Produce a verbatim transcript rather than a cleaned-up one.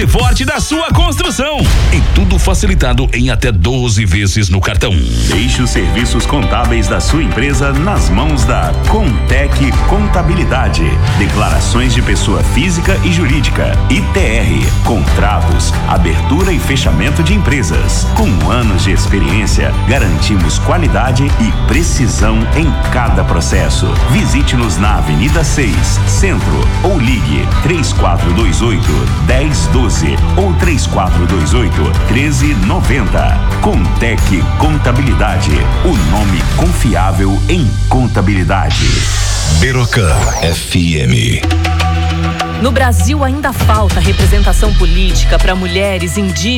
e forte da sua construção. E tudo facilitado em até doze vezes no cartão. Deixe os serviços contábeis da sua empresa nas mãos da Contec Contabilidade. Declarações de pessoa física e jurídica, I T R, contratos, abertura e fechamento de empresas. Com anos de experiência, garantimos qualidade e precisão em cada processo. Visite-nos na Avenida seis, Centro, ou ligue três quatro dois oito, um zero um dois ou três quatro dois oito, um três nove zero. Contec Contabilidade, o nome confiável em contabilidade. Berocan F M. No Brasil ainda falta representação política para mulheres indígenas